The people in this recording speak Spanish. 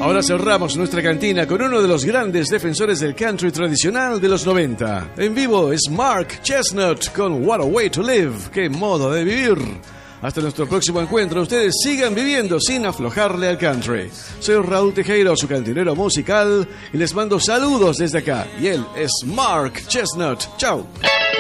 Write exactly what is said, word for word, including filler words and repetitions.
Ahora cerramos nuestra cantina con uno de los grandes defensores del country tradicional de los noventa. En vivo es Mark Chestnut con What a Way to Live. ¡Qué modo de vivir! Hasta nuestro próximo encuentro, ustedes sigan viviendo sin aflojarle al country. Soy Raúl Tejero, su cantinero musical, y les mando saludos desde acá. Y él es Mark Chestnut. ¡Chao!